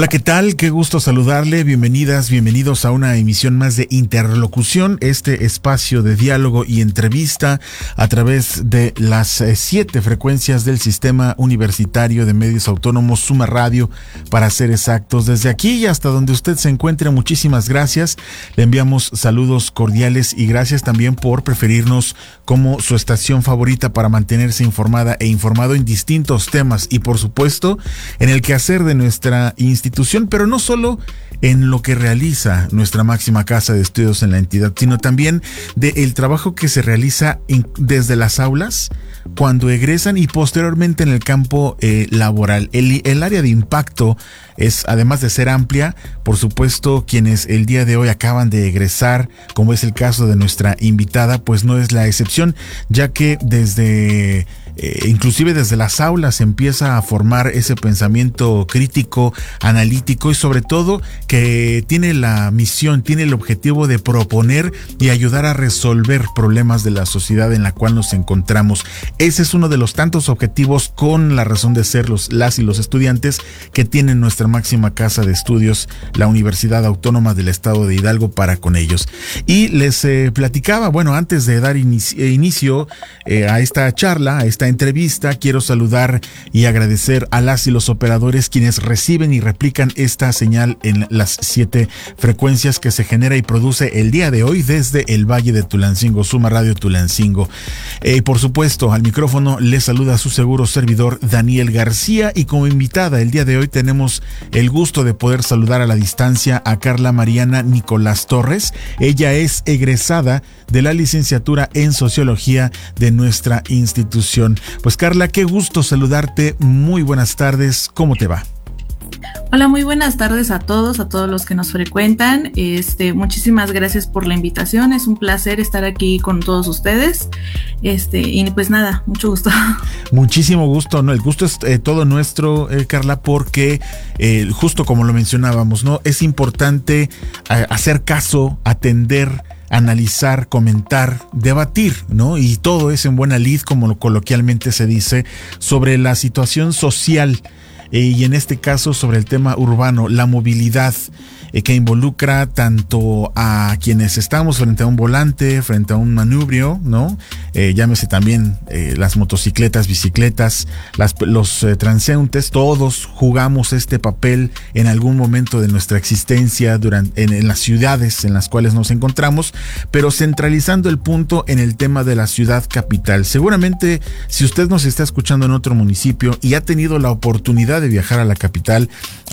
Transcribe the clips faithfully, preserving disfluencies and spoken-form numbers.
Hola, ¿qué tal? Qué gusto saludarle. Bienvenidas, bienvenidos a una emisión más de Interlocución, este espacio de diálogo y entrevista a través de las eh, siete frecuencias del Sistema Universitario de Medios Autónomos Suma Radio, para ser exactos. Desde aquí y hasta donde usted se encuentre, muchísimas gracias. Le enviamos saludos cordiales y gracias también por preferirnos como su estación favorita para mantenerse informada e informado en distintos temas y, por supuesto, en el quehacer de nuestra institución. institución, pero no solo en lo que realiza nuestra máxima casa de estudios en la entidad, sino también del trabajo que se realiza en, desde las aulas, cuando egresan y posteriormente en el campo eh, laboral. El, el área de impacto es, además de ser amplia, por supuesto, quienes el día de hoy acaban de egresar, como es el caso de nuestra invitada, pues no es la excepción, ya que desde... Eh, inclusive desde las aulas se empieza a formar ese pensamiento crítico, analítico y sobre todo que tiene la misión, tiene el objetivo de proponer y ayudar a resolver problemas de la sociedad en la cual nos encontramos. Ese es uno de los tantos objetivos, con la razón de ser los, las y los estudiantes que tienen nuestra máxima casa de estudios, la Universidad Autónoma del Estado de Hidalgo, para con ellos. Y les eh, platicaba, bueno, antes de dar inicio, inicio eh, a esta charla, a esta entrevista, quiero saludar y agradecer a las y los operadores quienes reciben y replican esta señal en las siete frecuencias que se genera y produce el día de hoy desde el Valle de Tulancingo, Suma Radio Tulancingo. Y eh, por supuesto, al micrófono les saluda su seguro servidor Daniel García, y como invitada el día de hoy tenemos el gusto de poder saludar a la distancia a Carla Mariana Nicolás Torres. Ella es egresada de la licenciatura en Sociología de nuestra institución. Pues Carla, qué gusto saludarte, muy buenas tardes, ¿cómo te va? Hola, muy buenas tardes a todos, a todos los que nos frecuentan. Este, muchísimas gracias por la invitación, es un placer estar aquí con todos ustedes. Este, y pues nada, mucho gusto. Muchísimo gusto, ¿no? El gusto es eh, todo nuestro, eh, Carla, porque eh, justo como lo mencionábamos, ¿no? Es importante eh, hacer caso, atender, analizar, comentar, debatir, ¿no? Y todo es en buena lid, como coloquialmente se dice, sobre la situación social eh, y en este caso sobre el tema urbano, la movilidad eh, que involucra tanto a quienes estamos frente a un volante, frente a un manubrio, ¿no? Eh, llámese también eh, las motocicletas, bicicletas, las, los eh, transeúntes, todos jugamos este papel en algún momento de nuestra existencia durante, en, en las ciudades en las cuales nos encontramos, pero centralizando el punto en el tema de la ciudad capital. Seguramente, si usted nos está escuchando en otro municipio y ha tenido la oportunidad de viajar a la capital,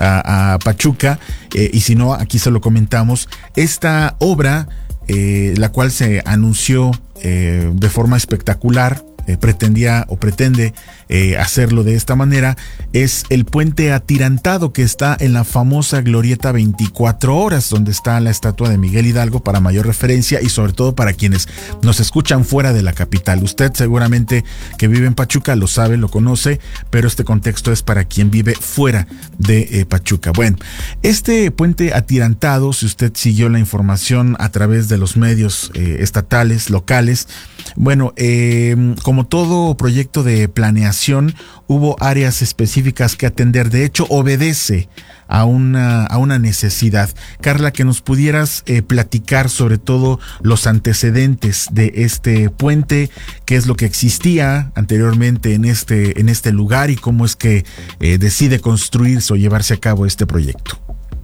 a, a Pachuca, eh, y si no, aquí se lo comentamos, esta obra, eh, la cual se anunció eh, de forma espectacular, Eh, pretendía o pretende eh, hacerlo de esta manera, es el puente atirantado que está en la famosa glorieta veinticuatro horas, donde está la estatua de Miguel Hidalgo, para mayor referencia y sobre todo para quienes nos escuchan fuera de la capital. Usted seguramente que vive en Pachuca lo sabe, lo conoce, pero este contexto es para quien vive fuera de eh, Pachuca. Bueno, este puente atirantado, si usted siguió la información a través de los medios eh, estatales, locales, bueno, eh, como todo proyecto de planeación, hubo áreas específicas que atender. De hecho, obedece a una, a una necesidad. Carla, que nos pudieras eh, platicar sobre todo los antecedentes de este puente, qué es lo que existía anteriormente en este, en este lugar y cómo es que eh, decide construirse o llevarse a cabo este proyecto.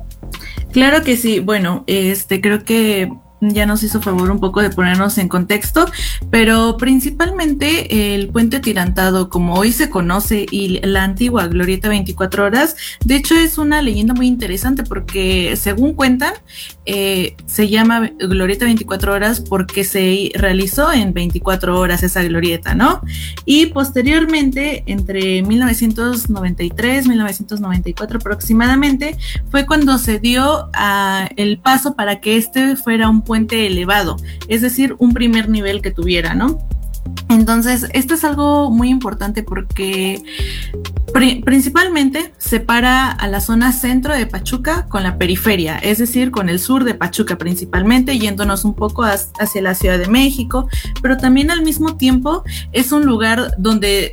Claro que sí. Bueno, este creo que ya nos hizo favor un poco de ponernos en contexto, pero principalmente el puente atirantado, como hoy se conoce, y la antigua glorieta veinticuatro horas, de hecho es una leyenda muy interesante porque, según cuentan, eh, se llama glorieta veinticuatro horas porque se realizó en veinticuatro horas esa glorieta, ¿no? Y posteriormente, entre mil novecientos noventa y tres y mil novecientos noventa y cuatro aproximadamente, fue cuando se dio uh, el paso para que este fuera un puente elevado, es decir, un primer nivel que tuviera, ¿no? Entonces, esto es algo muy importante porque pri- principalmente separa a la zona centro de Pachuca con la periferia, es decir, con el sur de Pachuca principalmente, yéndonos un poco hacia la Ciudad de México, pero también al mismo tiempo es un lugar donde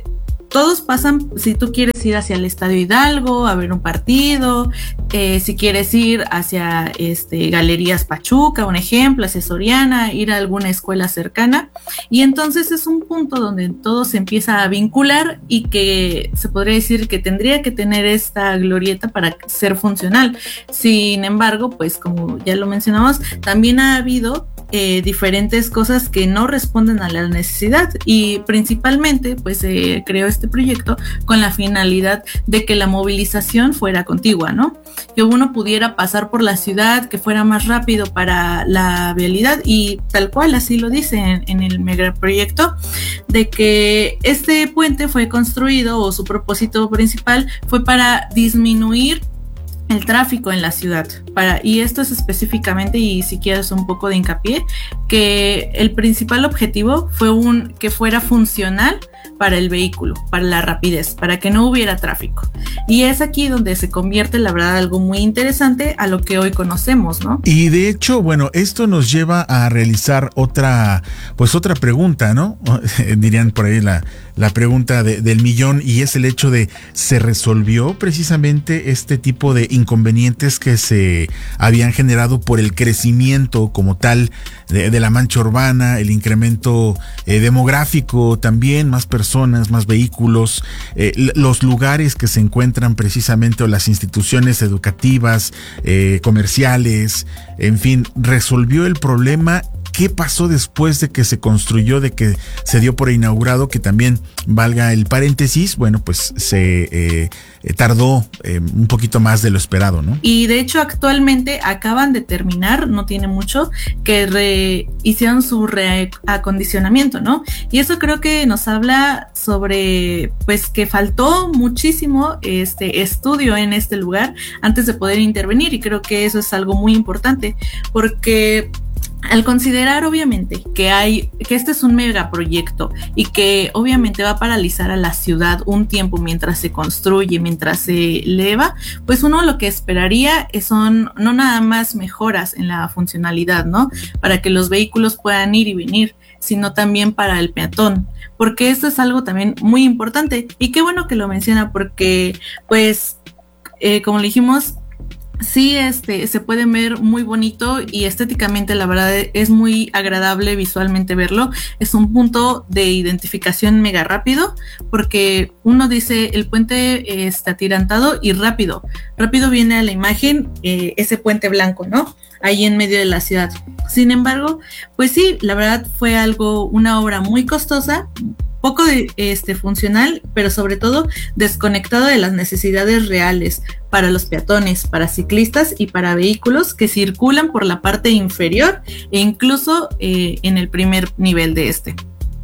todos pasan, si tú quieres ir hacia el Estadio Hidalgo a ver un partido, eh, si quieres ir hacia este, Galerías Pachuca, un ejemplo, hacia Soriana, ir a alguna escuela cercana, y entonces es un punto donde todo se empieza a vincular y que se podría decir que tendría que tener esta glorieta para ser funcional. Sin embargo, pues como ya lo mencionamos, también ha habido Eh, diferentes cosas que no responden a la necesidad, y principalmente pues se eh, creó este proyecto con la finalidad de que la movilización fuera contigua, ¿no? Que uno pudiera pasar por la ciudad, que fuera más rápido para la vialidad, y tal cual así lo dice en, en el megaproyecto, de que este puente fue construido, o su propósito principal fue para disminuir el tráfico en la ciudad, para, y esto es específicamente, y si quieres un poco de hincapié, que el principal objetivo fue un que fuera funcional para el vehículo, para la rapidez, para que no hubiera tráfico. Y es aquí donde se convierte, la verdad, algo muy interesante a lo que hoy conocemos, ¿no? Y de hecho, bueno, esto nos lleva a realizar otra, pues otra pregunta, ¿no? Dirían por ahí la, la pregunta de, del millón, y es el hecho de, ¿se resolvió precisamente este tipo de inconvenientes que se habían generado por el crecimiento como tal de, de la mancha urbana, el incremento eh, demográfico también, más personas, más vehículos, eh, los lugares que se encuentran precisamente, o las instituciones educativas, eh, comerciales, en fin, resolvió el problema? ¿Qué pasó después de que se construyó, de que se dio por inaugurado? Que también, valga el paréntesis, bueno, pues se eh, tardó eh, un poquito más de lo esperado, ¿no? Y de hecho actualmente acaban de terminar, no tiene mucho, que re, hicieron su reacondicionamiento, ¿no? Y eso creo que nos habla sobre, pues, que faltó muchísimo este estudio en este lugar antes de poder intervenir, y creo que eso es algo muy importante, porque al considerar obviamente que hay, que este es un megaproyecto y que obviamente va a paralizar a la ciudad un tiempo mientras se construye, mientras se eleva, pues uno lo que esperaría son no nada más mejoras en la funcionalidad, ¿no? Para que los vehículos puedan ir y venir, sino también para el peatón, porque esto es algo también muy importante, y qué bueno que lo menciona, porque pues eh, como le dijimos, sí, este, se puede ver muy bonito y estéticamente, la verdad, es muy agradable visualmente verlo. Es un punto de identificación mega rápido, porque uno dice el puente está atirantado y rápido. Rápido viene a la imagen eh, ese puente blanco, ¿no? Ahí en medio de la ciudad. Sin embargo, pues sí, la verdad fue algo, una obra muy costosa, poco de, este, funcional, pero sobre todo desconectado de las necesidades reales para los peatones, para ciclistas y para vehículos que circulan por la parte inferior e incluso eh, en el primer nivel de este.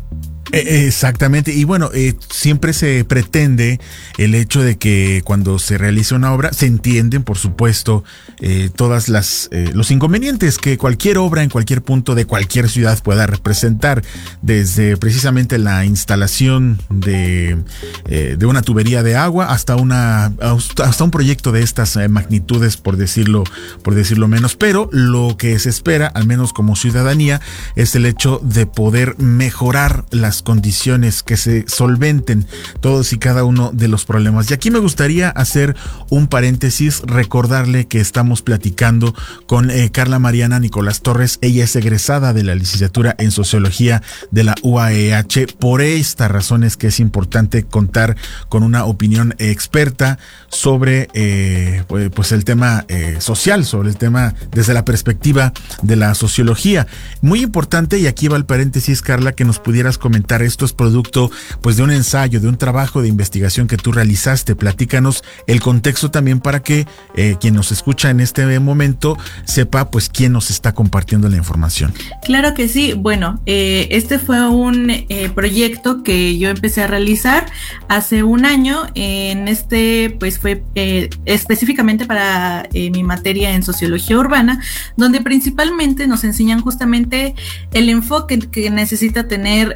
Exactamente, y bueno, eh, siempre se pretende el hecho de que cuando se realiza una obra se entienden, por supuesto, eh, todas las eh, los inconvenientes que cualquier obra en cualquier punto de cualquier ciudad pueda representar, desde precisamente la instalación de, eh, de una tubería de agua hasta una hasta un proyecto de estas eh, magnitudes, por decirlo por decirlo menos. Pero lo que se espera, al menos como ciudadanía, es el hecho de poder mejorar las condiciones, que se solventen todos y cada uno de los problemas. Y aquí me gustaría hacer un paréntesis, recordarle que estamos platicando con eh, Carla Mariana Nicolás Torres. Ella es egresada de la licenciatura en Sociología de la U A E H. Por esta razón es que es importante contar con una opinión experta sobre eh, pues el tema eh, social, sobre el tema desde la perspectiva de la sociología. Muy importante, y aquí va el paréntesis, Carla, que nos pudieras comentar. Esto es producto pues de un ensayo, de un trabajo de investigación que tú realizaste. Platícanos el contexto también, para que eh, quien nos escucha en este momento sepa pues quién nos está compartiendo la información. Claro que sí. Bueno, eh, este fue un eh, proyecto que yo empecé a realizar hace un año. En este pues fue eh, específicamente para eh, mi materia en Sociología Urbana, donde principalmente nos enseñan justamente el enfoque que necesita tener eh, la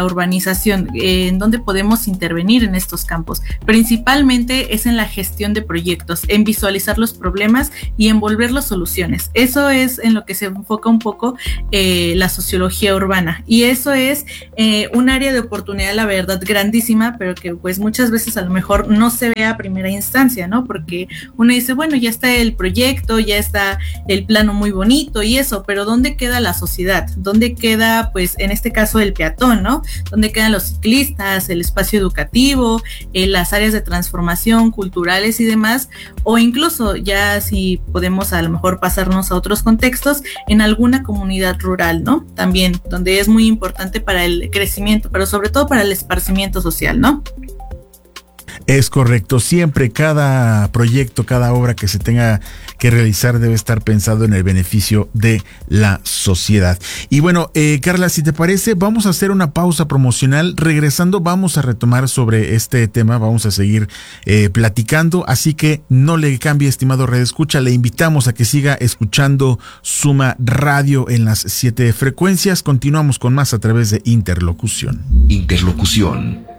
la urbanización, eh, en donde podemos intervenir en estos campos. Principalmente es en la gestión de proyectos, en visualizar los problemas y envolver las soluciones. Eso es en lo que se enfoca un poco eh, la sociología urbana, y eso es eh, un área de oportunidad, la verdad, grandísima, pero que pues muchas veces a lo mejor no se ve a primera instancia, ¿no? Porque uno dice, bueno, ya está el proyecto, ya está el plano muy bonito y eso, pero ¿dónde queda la sociedad? ¿Dónde queda, pues, en este caso el peatón, ¿no? ¿Dónde quedan los ciclistas, el espacio educativo, eh, las áreas de transformación culturales y demás? O incluso ya si podemos a lo mejor pasarnos a otros contextos, en alguna comunidad rural, ¿no? También, donde es muy importante para el crecimiento, pero sobre todo para el esparcimiento social, ¿no? Es correcto, siempre cada proyecto, cada obra que se tenga que realizar debe estar pensado en el beneficio de la sociedad. Y bueno, eh, Carla, si te parece, vamos a hacer una pausa promocional. Regresando vamos a retomar sobre este tema, vamos a seguir eh, platicando, así que no le cambie, estimado redescucha, le invitamos a que siga escuchando Suma Radio en las siete frecuencias. Continuamos con más a través de Interlocución. Interlocución.